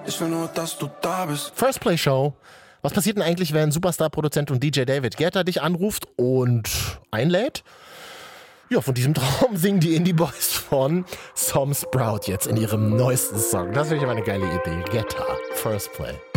Ich will nur, dass du da bist. First Play Show. Was passiert denn eigentlich, wenn Superstar-Produzent und DJ David Guetta dich anruft und einlädt? Ja, von diesem Traum singen die Indie Boys von Som Sprout jetzt in ihrem neuesten Song. Das finde ich aber eine geile Idee. Guetta, First Play.